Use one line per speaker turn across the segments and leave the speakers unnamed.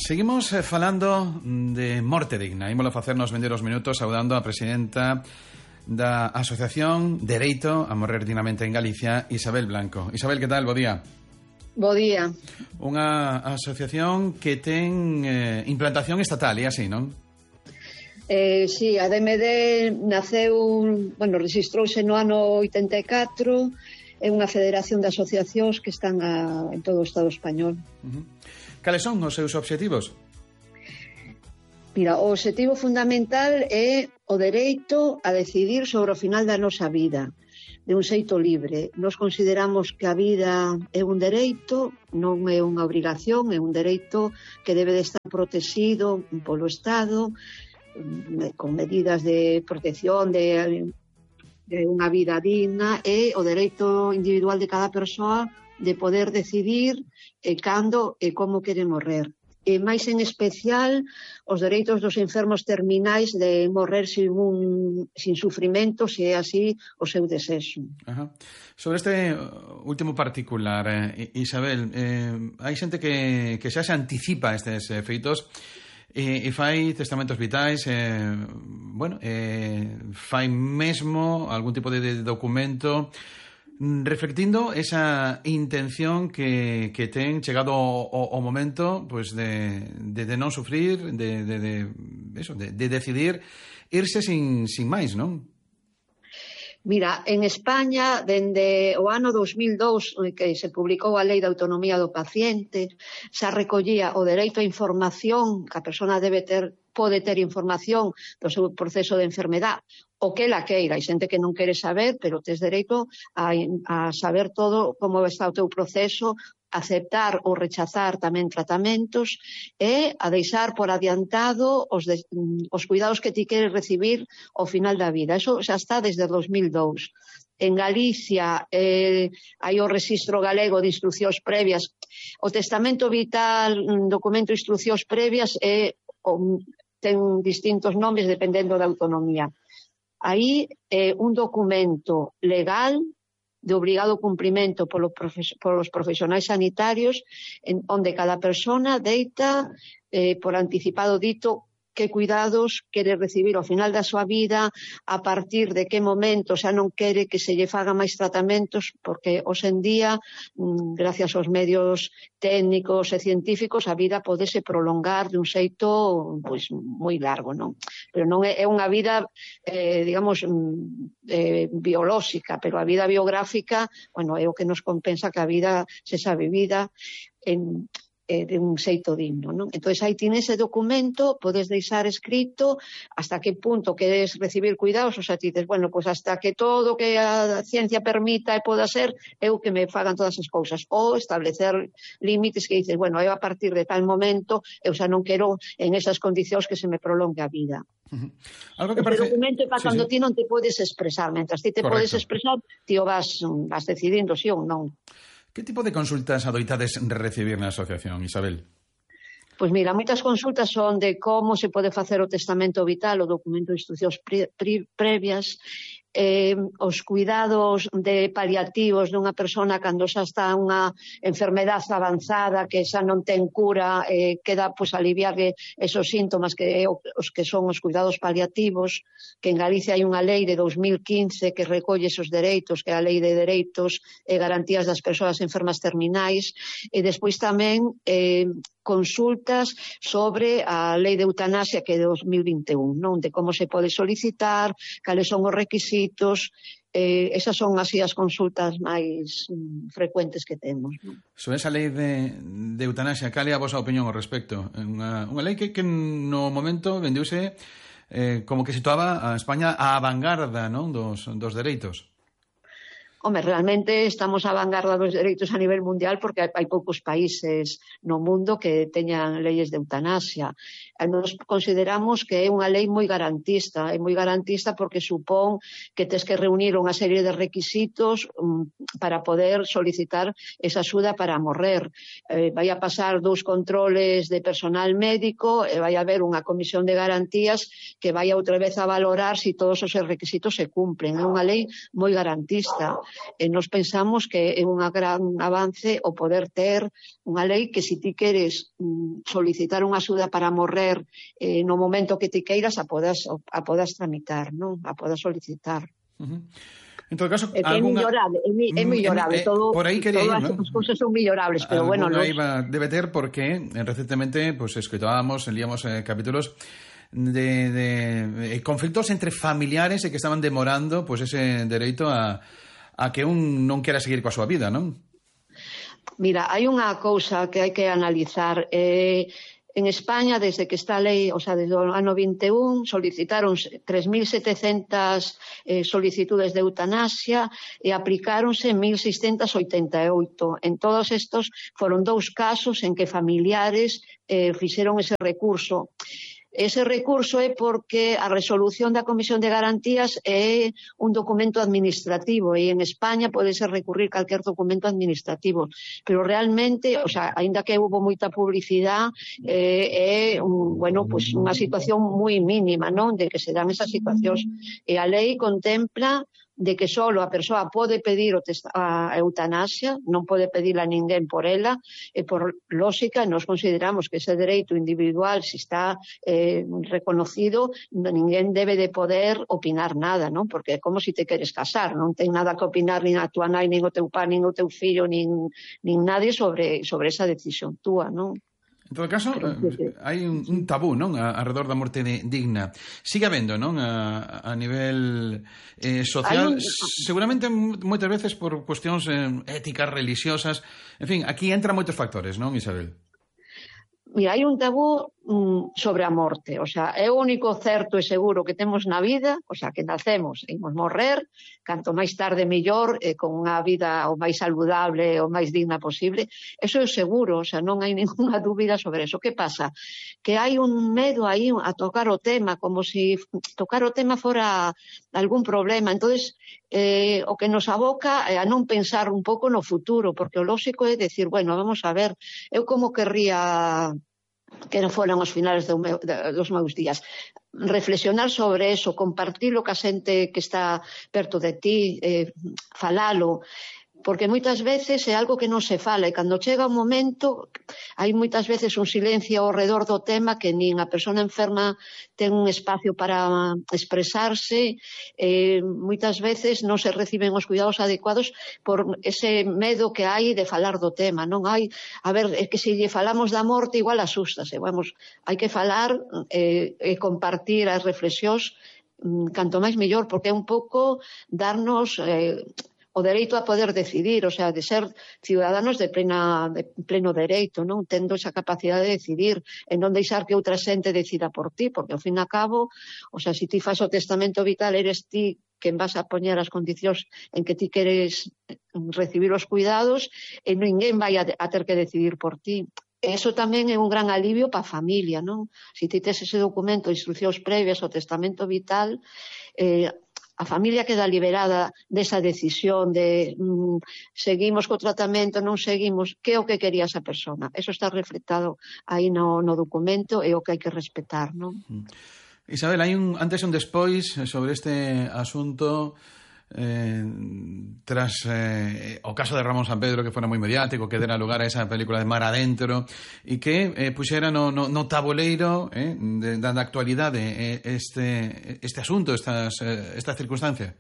Seguimos falando de morte digna. Ímolo facer nos vendeiros minutos saudando a presidenta da Asociación Dereito a Morrer Dignamente en Galicia, Isabel Blanco. Isabel, que tal? Bo día.
Bo día.
Unha asociación que ten implantación estatal, e así, non?
Sí, a DMD registrouse no ano 84, é unha federación de asociacións que están en todo o Estado español.
Cales son os seus obxectivos?
Mira, o obxectivo fundamental é o dereito a decidir sobre o final da nosa vida, de un xeito libre. Nos consideramos que a vida é un dereito, non é unha obrigación, é un dereito que debe de estar protegido polo Estado, con medidas de protección de unha vida digna, e o dereito individual de cada persoa de poder decidir cando e como quere morrer. E máis en especial os dereitos dos enfermos terminais de morrer sin sufrimento, se é así o seu desexo.
Sobre este último particular, Isabel, hai xente que xa se anticipa estes feitos e fai testamentos vitais, fai mesmo algún tipo de documento reflectindo esa intención que ten chegado o momento, pues, de non sufrir, de decidir irse sin máis, non?
Mira, en España, dende o ano 2002, que se publicou a Lei de Autonomía do Paciente, xa recollía o dereito á información, que a persona pode ter información do seu proceso de enfermedade, o que ela queira. Hai xente que non quere saber, pero tes dereito a saber todo como está o teu proceso, aceptar ou rechazar tamén tratamentos e a deixar por adiantado os cuidados que ti queres recibir ao final da vida. Eso xa está desde 2002. En Galicia hai o Rexistro Galego de Instruccións Previas. O testamento vital, documento de instruccións previas, ten distintos nomes dependendo da autonomía. Aí é un documento legal de obrigado cumprimento polos profesionais sanitarios, onde cada persona deita por anticipado dito que cuidados quere recibir ao final da súa vida, a partir de que momento xa non quere que se lle faga máis tratamentos, porque hoxendía, gracias aos medios técnicos e científicos, a vida podese prolongar de un xeito moi largo, non? Pero non é unha vida, biolóxica, pero a vida biográfica, é o que nos compensa que a vida sexa vivida de un xeito digno, non? Entón, aí tienes ese documento, podes deixar escrito hasta que punto queres recibir cuidados, o sea, ti dices, hasta que todo que a ciencia permita e poda ser, eu que me fagan todas as cousas, ou establecer límites que dices, eu a partir de tal momento, eu xa non quero en esas condicións que se me prolongue a vida.
Algo que parece...
O documento é para cando ti non te podes expresar, mentras ti te podes expresar, ti o vas decidindo si ou non.
Que tipo de consultas adoitades recibir na asociación, Isabel?
Pois mira, moitas consultas son de como se pode facer o testamento vital, o documento de instruccións previas, os cuidados de paliativos dunha persona cando xa está unha enfermedade avanzada que xa non ten cura, queda aliviarle esos síntomas que os que son os cuidados paliativos, que en Galicia hai unha lei de 2015 que recolle esos dereitos, que é a Lei de Dereitos e Garantías das Persoas Enfermas Terminais, e despois tamén consultas sobre a Lei de Eutanasia, que é de 2021, non? De como se pode solicitar, cales son os requisitos. Esas son así as consultas máis frecuentes que temos, non?
Sobre esa lei de eutanasia, cal é a vosa opinión ao respecto? Unha lei que no momento vendeuse como que situaba a España á vanguarda, non? dos dereitos.
Realmente estamos á vanguarda dos dereitos a nivel mundial porque hai poucos países no mundo que teñan leyes de eutanasia. Nos consideramos que é unha lei moi garantista, porque supón que tes que reunir unha serie de requisitos para poder solicitar esa axuda para morrer. Vai a pasar 2 controles de personal médico e vai a haber unha comisión de garantías que vai outra vez a valorar se todos os requisitos se cumplen. É unha lei moi garantista. e nos pensamos que é un gran avance o poder ter unha lei que se ti queres solicitar unha axuda para morrer no momento que ti queiras a podas tramitar, non? A podas solicitar.
En todo caso,
é mellorable, todo,
por aí quería ir, ¿no?
As cousas son mellorables, pero bueno,
debe ter porque recentemente pues escoitábamos, leíamos capítulos de conflictos entre familiares e que estaban demorando pues ese dereito a que un non quera seguir coa súa vida, non?
Mira, hai unha cousa que hai que analizar. En España, desde que está a lei, o sea, desde o ano 21, solicitaron 3.700 solicitudes de eutanasia e aplicáronse 1.688. En todos estos foron 2 casos en que familiares fixeron ese recurso. Ese recurso é porque a resolución da Comisión de Garantías é un documento administrativo e en España podese recurrir calquer documento administrativo, pero realmente, o sea, aínda que houve moita publicidade, é pues unha situación moi mínima, non, de que se dan esas situacións, e a lei contempla de que só a persoa pode pedir a eutanasia, non pode pedila a ninguén por ela, e por lógica nos consideramos que ese dereito individual, se está reconocido, ninguén debe de poder opinar nada, non? Porque é como se te queres casar, non ten nada que opinar nin a tua nai, nin o teu pai, nin o teu fillo, nin nadie sobre esa decisión túa, non?
En todo caso, hai un tabú, non, alrededor da morte digna. Sigue habendo, non, a nivel social, seguramente moitas veces por cuestións éticas, religiosas, en fin, aquí entran moitos factores, non, Isabel?
Mira, hai un tabú sobre a morte, o sea, é o único certo e seguro que temos na vida, o sea, que nacemos e imos morrer, canto máis tarde mellor, con unha vida o máis saludable, o máis digna posible, eso é seguro, o sea, non hai ninguna dúbida sobre eso. Que pasa? Que hai un medo aí a tocar o tema, como se tocar o tema fora algún problema, entonces o que nos aboca é a non pensar un pouco no futuro, porque o lógico é decir, bueno, vamos a ver, eu como querría que non foran os finales dos meus días. Reflexionar sobre eso, compartilo ca xente que está perto de ti, falalo, porque moitas veces é algo que non se fala e cando chega un momento hai moitas veces un silencio ao redor do tema que nin a persona enferma ten un espacio para expresarse, moitas veces non se reciben os cuidados adecuados por ese medo que hai de falar do tema, non hai, a ver, é que se lle falamos da morte igual asústase, vamos, hai que falar e compartir as reflexións canto máis mellor, porque é un pouco darnos o dereito a poder decidir, o sea, de ser ciudadanos de pleno dereito, non? Tendo esa capacidade de decidir, e non deixar que outra xente decida por ti, porque ao fin e ao cabo, o sea, se ti fas o testamento vital, eres ti quen vas a poñer as condicións en que ti queres recibir os cuidados e ninguén vai a ter que decidir por ti. Eso tamén é un gran alivio para a familia, non? Se ti tes ese documento de instruccións previas ao testamento vital, a familia queda liberada desa decisión de seguimos co tratamento, non seguimos, que é o que quería esa persona. Eso está reflectado aí no documento e o que hai que respetar, non?
Isabel, hai un antes e un despois sobre este asunto tras o caso de Ramón Sampedro, que fora moi mediático, que dera lugar a esa película de Mar Adentro e que puxera no tabuleiro da actualidade este asunto, esta circunstancia.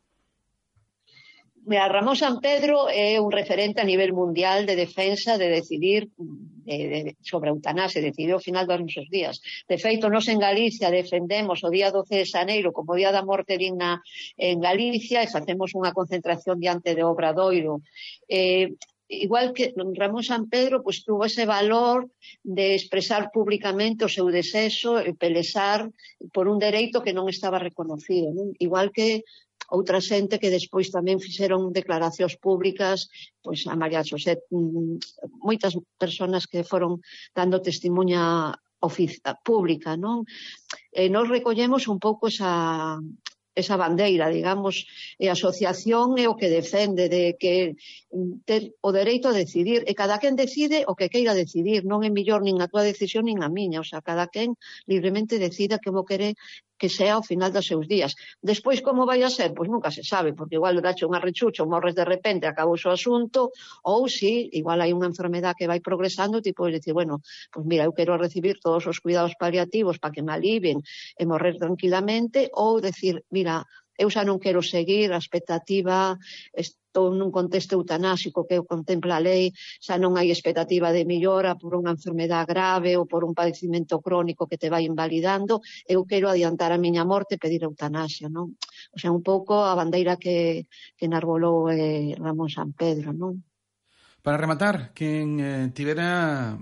Mira, Ramón Sampedro é un referente a nivel mundial de defensa, de decidir sobre a eutanasia, decidiu ao final dos nosos días. De feito, nós en Galicia defendemos o día 12 de xaneiro como Día da Morte Digna en Galicia e facemos unha concentración diante de Obradoiro. Igual que Ramón Sampedro, pues, tuvo ese valor de expresar públicamente o seu desexo e pelexar por un dereito que non estaba reconocido, non? Igual que outra xente que despois tamén fixeron declaracións públicas, pois a María José, moitas persoas que foron dando testimonha pública, non? Nos recollemos un pouco esa bandeira, digamos, e a asociación é o que defende de que ter o dereito a decidir, e cada quen decide o que queira decidir, non é mellor nin a túa decisión nin a miña, o sea, cada quen libremente decida como quere que sea ao final dos seus días. Despois, como vai a ser? Pois nunca se sabe, porque igual dache unha rechucha, morres de repente, acabou o asunto, ou si, igual hai unha enfermedad que vai progresando, tipo, decir, bueno, pois mira, eu quero recibir todos os cuidados paliativos para que me aliven e morrer tranquilamente, ou decir, mira, eu xa non quero seguir a expectativa, estou nun contexto eutanásico que contempla a lei, xa non hai expectativa de millora por unha enfermedad grave ou por un padecimento crónico que te vai invalidando, eu quero adiantar a miña morte e pedir eutanasia, non? O sea, un pouco a bandeira que enarbolou Ramón Sampedro, non?
Para rematar, quen tivera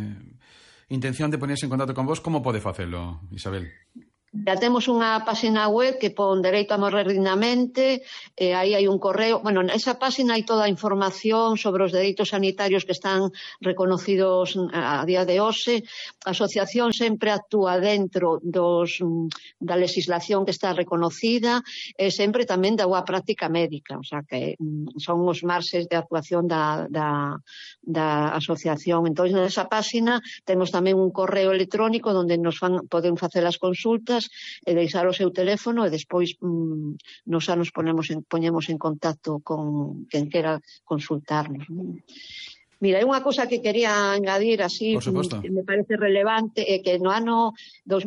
intención de ponerse en contacto con vos, como pode facelo, Isabel?
Ya temos unha página web que pon Dereito a morrer dignamente, aí hai un correo, bueno, nesa página hai toda a información sobre os dereitos sanitarios que están reconocidos a día de hoxe. A asociación sempre actúa dentro da legislación que está reconocida e sempre tamén da boa práctica médica, o sea que son os marxes de actuación da asociación. Entón, nesa página temos tamén un correo electrónico onde poden facer as consultas e deixar o seu teléfono e despois nos xa nos poñemos en contacto con quen quera consultarnos. Mira, hai unha cousa que quería engadir así, que me parece relevante, é que no ano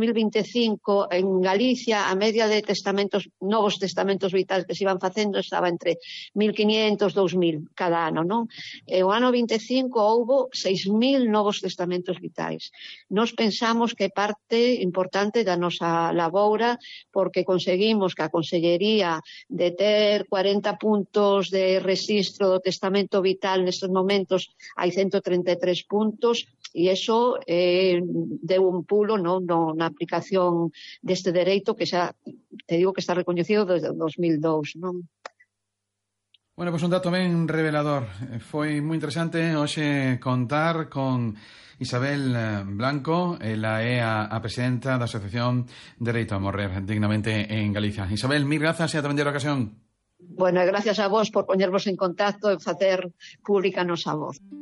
2025 en Galicia a media de novos testamentos vitais que se iban facendo estaba entre 1.500 e 2.000 cada ano, non? E o ano 25 houbo 6.000 novos testamentos vitais. Nos pensamos que é parte importante da nosa laboura porque conseguimos que a Consellería de ter 40 puntos de rexistro do testamento vital nestes momentos hai 133 puntos e iso deu un pulo na aplicación deste dereito que xa te digo que está recoñecido desde 2002, non?
Bueno, pois un dato ben revelador. Foi moi interesante hoxe contar con Isabel Blanco, ela é a presidenta da Asociación Dereito a Morrer Dignamente en Galicia. Isabel, mil grazas e ata vender a ocasión.
Bueno, gracias a vos por poñervos en contacto e facer pública a nosa voz.